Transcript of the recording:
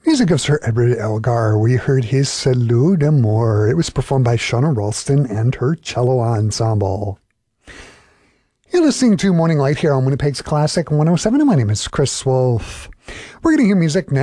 Music of Sir Edward Elgar. We heard his Salut d'Amour. It was performed by Shona Ralston and her cello ensemble. You're listening to Morning Light here on Winnipeg's Classic 107, and my name is Chris Wolf. We're going to hear music now.